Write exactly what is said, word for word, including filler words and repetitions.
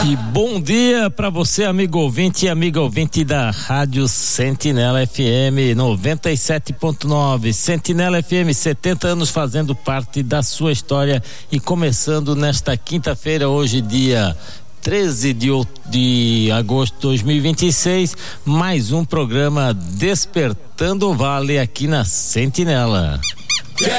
E bom dia para você, amigo ouvinte e amiga ouvinte da Rádio Sentinela F M noventa e sete ponto nove. Sentinela F M, setenta anos fazendo parte da sua história e começando nesta quinta-feira, hoje dia treze de agosto de dois mil e vinte e seis, mais um programa Despertando o Vale aqui na Sentinela.